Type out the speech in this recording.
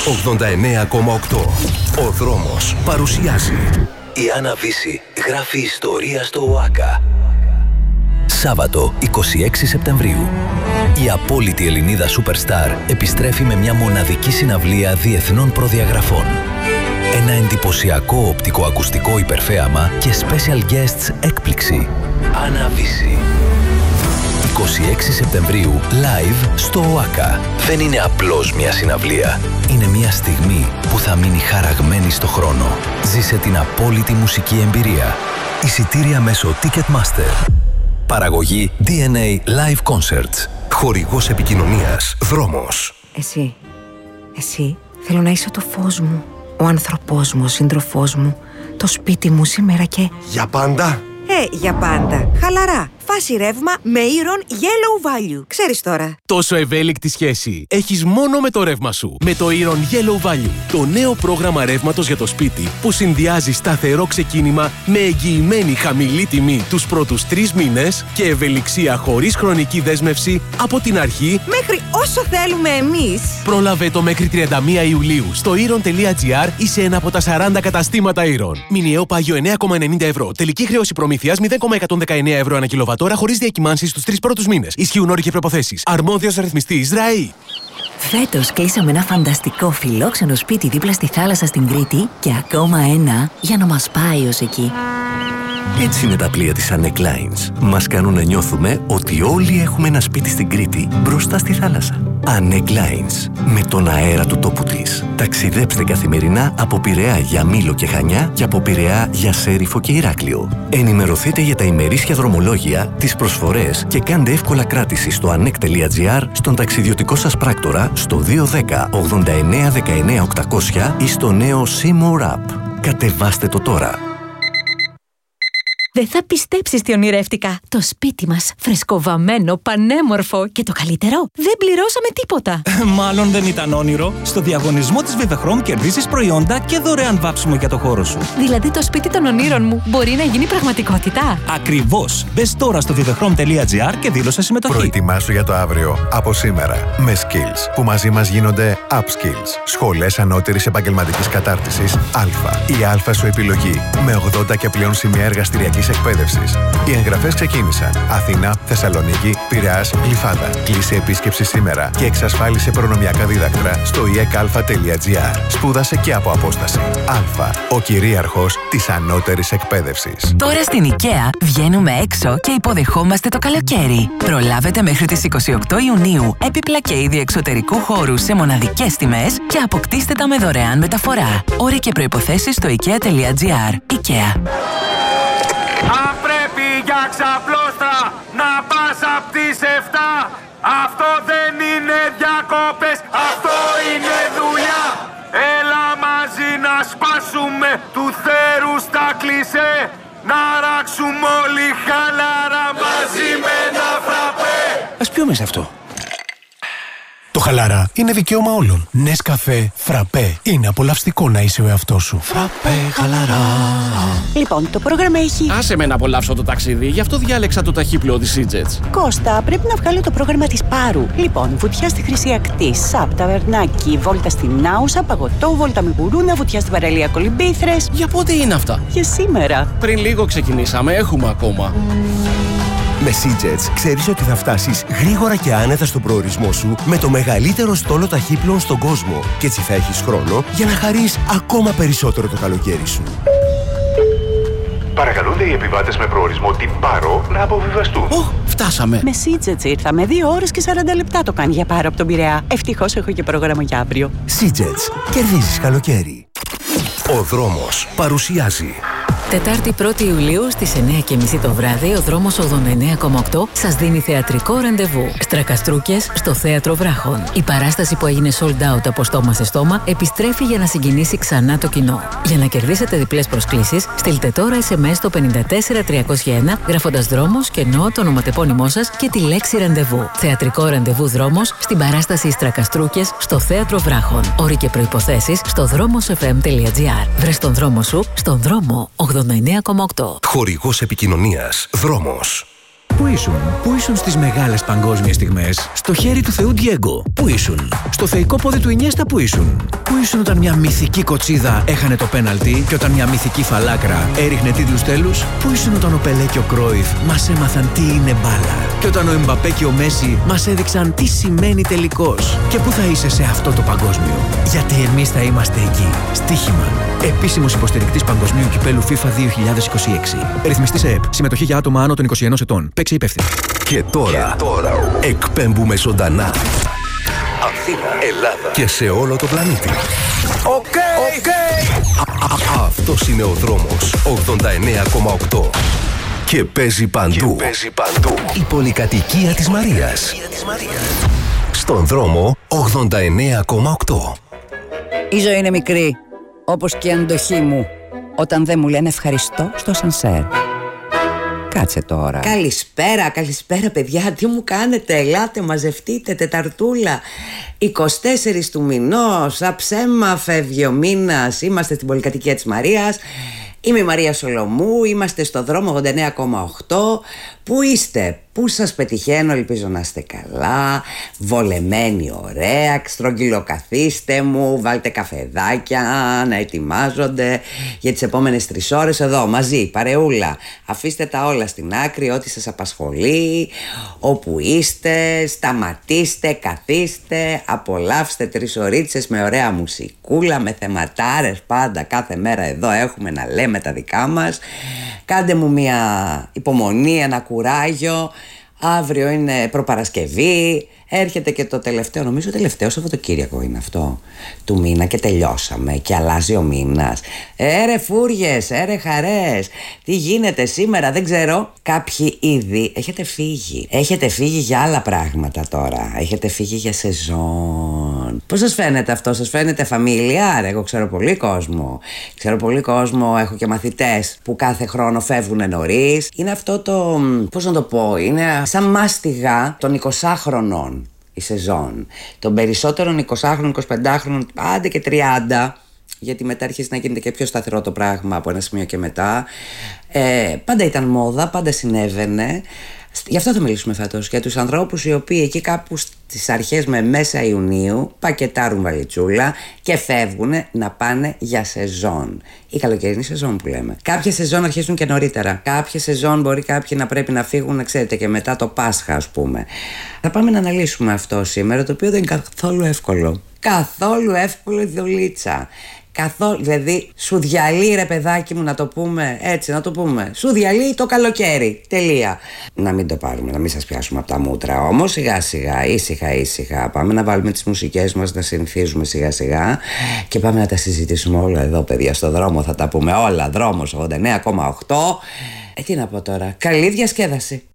89,8. Ο δρόμος παρουσιάζει. Η Άννα Βύση γράφει ιστορία στο ΟΑΚΑ. Σάββατο 26 Σεπτεμβρίου. Η απόλυτη Ελληνίδα Superstar επιστρέφει με μια μοναδική συναυλία διεθνών προδιαγραφών. Ένα εντυπωσιακό οπτικοακουστικό υπερθέαμα και special guests έκπληξη. Άννα Βύση. 26 Σεπτεμβρίου, live στο ΟΑΚΑ. Δεν είναι απλώς μια συναυλία. Είναι μια στιγμή που θα μείνει χαραγμένη στο χρόνο. Ζήσε την απόλυτη μουσική εμπειρία. Εισιτήρια μέσω Ticketmaster. Παραγωγή DNA Live Concerts. Χορηγός επικοινωνίας Δρόμος. Εσύ, θέλω να είσαι το φως μου, ο άνθρωπός μου, ο σύντροφός μου, το σπίτι μου σήμερα και... Για πάντα? Για πάντα. Χαλαρά. Φάση ρεύμα με Iron Yellow Value. Ξέρεις τώρα. Τόσο ευέλικτη σχέση έχεις μόνο με το ρεύμα σου. Με το Iron Yellow Value. Το νέο πρόγραμμα ρεύματος για το σπίτι που συνδυάζει σταθερό ξεκίνημα με εγγυημένη χαμηλή τιμή τους πρώτους 3 μήνες και ευελιξία χωρίς χρονική δέσμευση από την αρχή μέχρι όσο θέλουμε εμείς. Πρόλαβε το μέχρι 31 Ιουλίου στο iron.gr ή σε ένα από τα 40 καταστήματα Iron. Μηνιαίο πάγιο 9,90 ευρώ. Τελική χρέωση προμήθειας 0,119 ευρώ ανά κιλοβατόρα χωρίς διακυμάνσεις στους 3 πρώτους μήνες. Ισχύουν όροι και προϋποθέσεις. Αρμόδιος ρυθμιστής ΡΑΗ. Φέτος κλείσαμε ένα φανταστικό φιλόξενο σπίτι δίπλα στη θάλασσα στην Κρήτη και ακόμα ένα για να μας πάει ως εκεί. Έτσι είναι τα πλοία της Annec Lines. Μας κάνουν να νιώθουμε ότι όλοι έχουμε ένα σπίτι στην Κρήτη μπροστά στη θάλασσα. Annec Lines. Με τον αέρα του τόπου της. Ταξιδέψτε καθημερινά από Πειραιά για Μήλο και Χανιά και από Πειραιά για Σέριφο και Ηράκλειο. Ενημερωθείτε για τα ημερήσια δρομολόγια, τις προσφορές και κάντε εύκολα κράτηση στο annec.gr, στον ταξιδιωτικό σας πράκτορα, στο 210 89 19 800 ή στο νέο Seymour App. Κατεβάστε το τώρα. Δεν θα πιστέψεις τι ονειρεύτηκα. Το σπίτι μας, φρεσκοβαμμένο, πανέμορφο και το καλύτερο, δεν πληρώσαμε τίποτα. Μάλλον δεν ήταν όνειρο. Στο διαγωνισμό της Vivechrome κερδίζεις προϊόντα και δωρεάν βάψιμο για το χώρο σου. Δηλαδή το σπίτι των ονείρων μου μπορεί να γίνει πραγματικότητα. Ακριβώς. Μπες τώρα στο vivechrome.gr και δήλωσε συμμετοχή. Προετοιμάσου για το αύριο από σήμερα με Skills, που μαζί μας γίνονται Upskills. Σχολές ανώτερης επαγγελματικής κατάρτισης Α. Η Α σου επιλογή με 80 και πλέον σημεία εργαστηριακής εκπαίδευσης. Οι εγγραφές ξεκίνησαν. Αθήνα, Θεσσαλονίκη, Πειραιάς, Γλυφάδα. Κλείσε επίσκεψη σήμερα και εξασφάλισε προνομιακά δίδακτρα στο iecalfa.gr. Σπούδασε και από απόσταση. Α. Ο κυρίαρχος της ανώτερης εκπαίδευσης. Τώρα στην IKEA βγαίνουμε έξω και υποδεχόμαστε το καλοκαίρι. Προλάβετε μέχρι τις 28 Ιουνίου έπιπλα και είδη εξωτερικού χώρου σε μοναδικές τιμές και αποκτήστε τα με δωρεάν μεταφορά. Όροι και προϋποθέσεις στο ikea.gr. IKEA. Αν πρέπει για ξαπλώστρα να πας απ' τις 7, αυτό δεν είναι διακόπες, αυτό είναι δουλειά. Έλα μαζί να σπάσουμε του θέρου στα κλισέ, να ράξουμε όλοι χαλαρά μαζί με ένα φραπέ. Ας πιούμε σε αυτό. Το χαλαρά είναι δικαίωμα όλων. Νεσκαφέ, φραπέ. Είναι απολαυστικό να είσαι ο εαυτός σου. Φραπέ, χαλαρά. Λοιπόν, το πρόγραμμα έχει... Άσε με να απολαύσω το ταξίδι, γι' αυτό διάλεξα το ταχύπλοο της Seajets. Κώστα, πρέπει να βγάλω το πρόγραμμα της Πάρου. Λοιπόν, βουτιά στη Χρυσή Ακτή, ΣΑΠ, ταβερνάκι, βόλτα στην Άουσα, παγωτό, βόλτα με γουρούνα, βουτιά στην παραλία Κολυμπήθρες. Για πότε είναι αυτά? Για σήμερα. Πριν λίγο ξεκινήσαμε, έχουμε ακόμα. Με Seajets ξέρεις ότι θα φτάσεις γρήγορα και άνετα στον προορισμό σου με το μεγαλύτερο στόλο ταχύπλων στον κόσμο. Και έτσι θα έχεις χρόνο για να χαρείς ακόμα περισσότερο το καλοκαίρι σου. Παρακαλούνται οι επιβάτες με προορισμό την Πάρο να αποβιβαστούν. Φτάσαμε. Με Seajets ήρθαμε. 2 ώρες και 40 λεπτά το κάνει για Πάρο από τον Πειραιά. Ευτυχώς έχω και πρόγραμμα για αύριο. Seajets. Κερδίζεις καλοκαίρι. Ο δρόμος παρουσιάζει. Τετάρτη 1η Ιουλίου στις 9:30 το βράδυ, ο δρόμος 89,8 σας δίνει θεατρικό ραντεβού. Στρακαστρούκες στο Θέατρο Βράχων. Η παράσταση που έγινε sold out από στόμα σε στόμα επιστρέφει για να συγκινήσει ξανά το κοινό. Για να κερδίσετε διπλές προσκλήσεις, στείλτε τώρα SMS στο 54301 γράφοντας δρόμος και ενώ το ονοματεπώνυμό σας και τη λέξη ραντεβού. Θεατρικό ραντεβού δρόμος στην παράσταση Στρακαστρούκες στο Θέατρο Βράχων. Όροι και προϋποθέσεις στο δρόμοσfm.gr. Βρες τον δρόμο σου στον δρόμο 89,8. Χορηγός επικοινωνίας Δρόμος. Πού ήσουν στις μεγάλες παγκόσμιες στιγμές? Στο χέρι του Θεού Ντιέγκο. Πού ήσουν? Στο θεϊκό πόδι του Ινιέστα. Πού ήσουν όταν μια μυθική κοτσίδα έχανε το πέναλτι και όταν μια μυθική φαλάκρα έριχνε τίτλους τέλους? Πού ήσουν όταν ο Πελέ και ο Κρόιφ μας έμαθαν τι είναι μπάλα? Και όταν ο Εμπαπέ και ο Μέση μας έδειξαν τι σημαίνει τελικός? Και πού θα είσαι σε αυτό το παγκόσμιο? Γιατί εμείς θα είμαστε εκεί. Στοίχημα. Επίσημος υποστηρικτής Παγκοσμίου Κυπέλου FIFA 2026. Ρυθμιστή σε ΕΠ. Συμμετοχή για άτομα άνω των 21 ετών. Παίξε υπεύθυνα. Και τώρα εκπέμπουμε ζωντανά. Αθήνα, Ελλάδα και σε όλο το πλανήτη. Αυτός είναι ο δρόμος 89,8. Και παίζει παντού. Η πολυκατοικία της Μαρίας. Στον δρόμο 89,8. Η ζωή είναι μικρή, όπως και η αντοχή μου, όταν δεν μου λένε ευχαριστώ στο σανσέρ. Κάτσε τώρα. Καλησπέρα παιδιά, τι μου κάνετε? Ελάτε, μαζευτείτε, Τεταρτούλα 24 του μηνός, αψέμα φεύγει ο μήνας. Είμαστε στην πολυκατοικία της Μαρίας. Είμαι η Μαρία Σολομού, είμαστε στο δρόμο 89,8. Πού είστε? Πού σας πετυχαίνω? Ελπίζω να είστε καλά, βολεμένοι ωραία, στρογγυλοκαθίστε μου, βάλτε καφεδάκια να ετοιμάζονται για τις επόμενες 3 ώρες εδώ μαζί, παρεούλα. Αφήστε τα όλα στην άκρη, ό,τι σας απασχολεί, όπου είστε, σταματήστε, καθίστε, απολαύστε 3 ωρίτσες με ωραία μουσικούλα, με θεματάρες πάντα, κάθε μέρα εδώ έχουμε να λέμε τα δικά μας. Κάντε μου μια υπομονή, ένα κουράγιο. Αύριο είναι προπαρασκευή. Έρχεται και το τελευταίο, νομίζω τελευταίο Σαββατοκύριακο είναι αυτό του μήνα και τελειώσαμε και αλλάζει ο μήνας. Ρε φούριες, ρε χαρές, τι γίνεται σήμερα? Δεν ξέρω. Κάποιοι ήδη έχετε φύγει για άλλα πράγματα τώρα. Έχετε φύγει για σεζόν. Πώς σας φαίνεται αυτό? Σας φαίνεται φαμίλια? Εγώ ξέρω πολύ κόσμο. Έχω και μαθητές που κάθε χρόνο φεύγουν νωρίς. Είναι αυτό το, πώς να το πω, είναι σαν μάστιγα των 20χρονων η σεζόν. Των περισσότερων 20χρονων, 25χρονων, άντε και 30, γιατί μετά αρχίζει να γίνεται και πιο σταθερό το πράγμα από ένα σημείο και μετά. Πάντα ήταν μόδα, πάντα συνέβαινε. Γι' αυτό θα μιλήσουμε φέτος, για τους ανθρώπους οι οποίοι εκεί κάπου στις αρχές με μέσα Ιουνίου πακετάρουν βαλιτσούλα και φεύγουν να πάνε για σεζόν. Η καλοκαιρινή σεζόν που λέμε. Κάποιες σεζόν αρχίζουν και νωρίτερα. Κάποιες σεζόν μπορεί κάποιοι να πρέπει να φύγουν, ξέρετε, και μετά το Πάσχα, ας πούμε. Θα πάμε να αναλύσουμε αυτό σήμερα, το οποίο δεν είναι καθόλου εύκολο. Καθόλου εύκολο η δουλίτσα. Δηλαδή σου διαλύει, ρε παιδάκι μου, να το πούμε έτσι, σου διαλύει το καλοκαίρι, τελεία. Να μην το πάρουμε, να μην σας πιάσουμε από τα μούτρα όμως, σιγά σιγά, ήσυχα. Πάμε να βάλουμε τις μουσικές μας, να συνηθίζουμε σιγά σιγά και πάμε να τα συζητήσουμε όλα εδώ, παιδιά, στο δρόμο θα τα πούμε όλα. Δρόμος 89,8. Τι να πω τώρα, καλή διασκέδαση.